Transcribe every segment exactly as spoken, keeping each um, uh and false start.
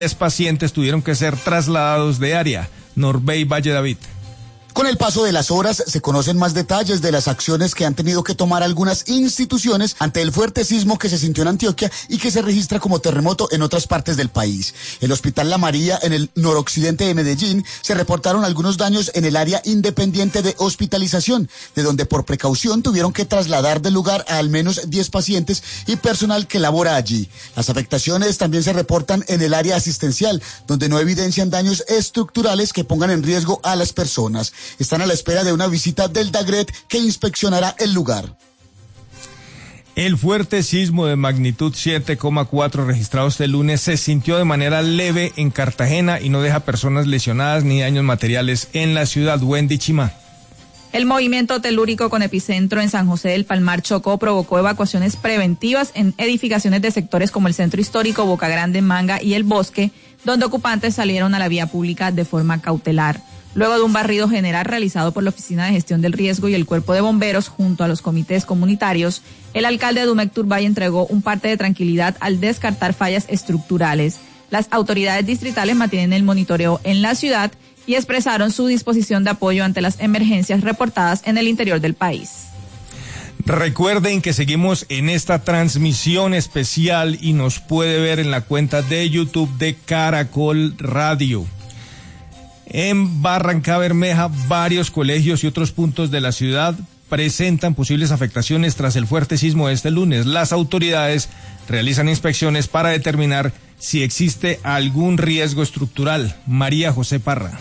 Tres pacientes tuvieron que ser trasladados de área. Norbey Valle David. Con el paso de las horas se conocen más detalles de las acciones que han tenido que tomar algunas instituciones ante el fuerte sismo que se sintió en Antioquia y que se registra como terremoto en otras partes del país. El Hospital La María, en el noroccidente de Medellín, se reportaron algunos daños en el área independiente de hospitalización, de donde por precaución tuvieron que trasladar del lugar a al menos diez pacientes y personal que labora allí. Las afectaciones también se reportan en el área asistencial, donde no evidencian daños estructurales que pongan en riesgo a las personas. Están a la espera de una visita del DAGRET que inspeccionará el lugar. El fuerte sismo de magnitud siete coma cuatro registrado este lunes se sintió de manera leve en Cartagena y no deja personas lesionadas ni daños materiales en la ciudad. Wendy Chima. El movimiento telúrico con epicentro en San José del Palmar Chocó provocó evacuaciones preventivas en edificaciones de sectores como el Centro Histórico, Boca Grande, Manga y El Bosque, donde ocupantes salieron a la vía pública de forma cautelar. Luego de un barrido general realizado por la Oficina de Gestión del Riesgo y el Cuerpo de Bomberos junto a los comités comunitarios, el alcalde de Dumec Turbay entregó un parte de tranquilidad al descartar fallas estructurales. Las autoridades distritales mantienen el monitoreo en la ciudad y expresaron su disposición de apoyo ante las emergencias reportadas en el interior del país. Recuerden que seguimos en esta transmisión especial y nos puede ver en la cuenta de YouTube de Caracol Radio. En Barrancabermeja, varios colegios y otros puntos de la ciudad presentan posibles afectaciones tras el fuerte sismo de este lunes. Las autoridades realizan inspecciones para determinar si existe algún riesgo estructural. María José Parra.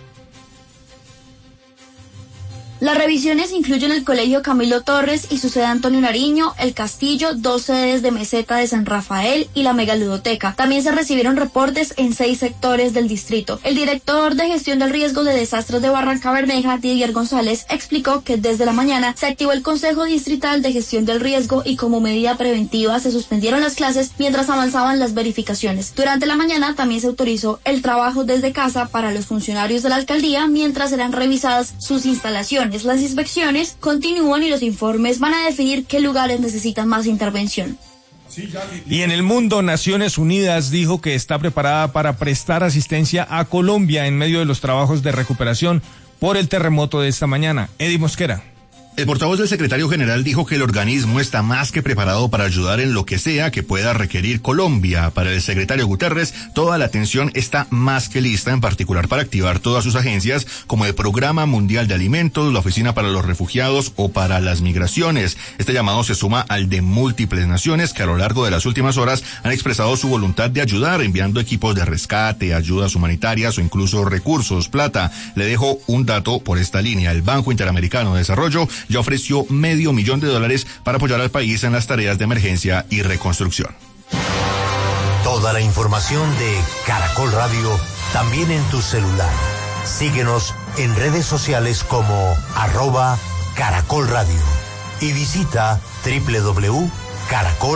Las revisiones incluyen el Colegio Camilo Torres y su sede Antonio Nariño, El Castillo, dos sedes de Meseta de San Rafael y la Megaludoteca. También se recibieron reportes en seis sectores del distrito. El director de Gestión del Riesgo de Desastres de Barrancabermeja, Didier González, explicó que desde la mañana se activó el Consejo Distrital de Gestión del Riesgo y como medida preventiva se suspendieron las clases mientras avanzaban las verificaciones. Durante la mañana también se autorizó el trabajo desde casa para los funcionarios de la alcaldía mientras eran revisadas sus instalaciones. Las inspecciones continúan y los informes van a definir qué lugares necesitan más intervención. Y en el mundo, Naciones Unidas dijo que está preparada para prestar asistencia a Colombia en medio de los trabajos de recuperación por el terremoto de esta mañana. Eddie Mosquera. El portavoz del secretario general dijo que el organismo está más que preparado para ayudar en lo que sea que pueda requerir Colombia. Para el secretario Guterres, toda la atención está más que lista, en particular para activar todas sus agencias, como el Programa Mundial de Alimentos, la Oficina para los Refugiados o para las Migraciones. Este llamado se suma al de múltiples naciones que a lo largo de las últimas horas han expresado su voluntad de ayudar, enviando equipos de rescate, ayudas humanitarias o incluso recursos, plata. Le dejo un dato por esta línea. El Banco Interamericano de Desarrollo ya ofreció medio millón de dólares para apoyar al país en las tareas de emergencia y reconstrucción. Toda la información de Caracol Radio también en tu celular. Síguenos en redes sociales como arroba Caracol Radio y visita doble u doble u doble u punto caracol